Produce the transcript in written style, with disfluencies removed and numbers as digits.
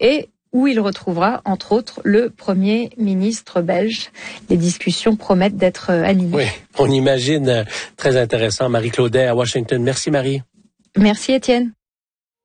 et où il retrouvera, entre autres, le Premier ministre belge. Les discussions promettent d'être animées. Oui, on imagine. Très intéressant. Marie-Claudet à Washington. Merci Marie. Merci Étienne.